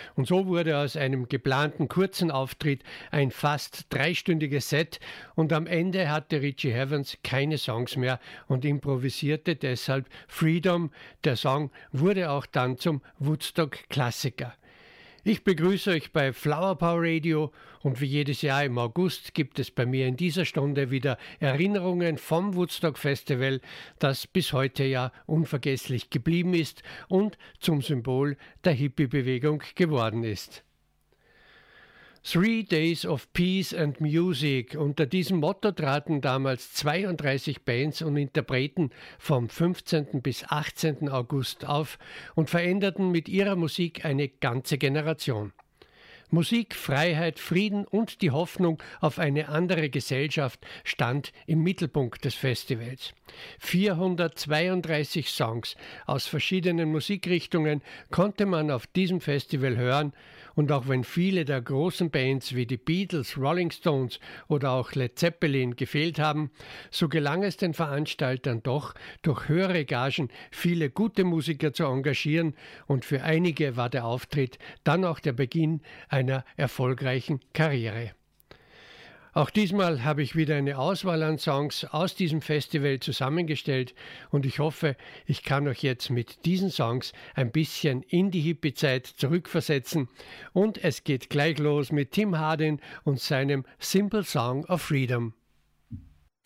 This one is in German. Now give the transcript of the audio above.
Und so wurde aus einem geplanten kurzen Auftritt ein fast dreistündiges Set und am Ende hatte Richie Havens keine Songs mehr und improvisierte deshalb Freedom. Der Song wurde auch dann zum Woodstock-Klassiker. Ich begrüße euch bei Flower Power Radio und wie jedes Jahr im August gibt es bei mir in dieser Stunde wieder Erinnerungen vom Woodstock Festival, das bis heute ja unvergesslich geblieben ist und zum Symbol der Hippie-Bewegung geworden ist. 3 Days of Peace and Music. Unter diesem Motto traten damals 32 Bands und Interpreten vom 15. bis 18. August auf und veränderten mit ihrer Musik eine ganze Generation. Musik, Freiheit, Frieden und die Hoffnung auf eine andere Gesellschaft stand im Mittelpunkt des Festivals. 432 Songs aus verschiedenen Musikrichtungen konnte man auf diesem Festival hören und auch wenn viele der großen Bands wie die Beatles, Rolling Stones oder auch Led Zeppelin gefehlt haben, so gelang es den Veranstaltern doch, durch höhere Gagen viele gute Musiker zu engagieren und für einige war der Auftritt dann auch der Beginn einer erfolgreichen Karriere. Auch diesmal habe ich wieder eine Auswahl an Songs aus diesem Festival zusammengestellt und ich hoffe, ich kann euch jetzt mit diesen Songs ein bisschen in die Hippie-Zeit zurückversetzen und es geht gleich los mit Tim Hardin und seinem Simple Song of Freedom.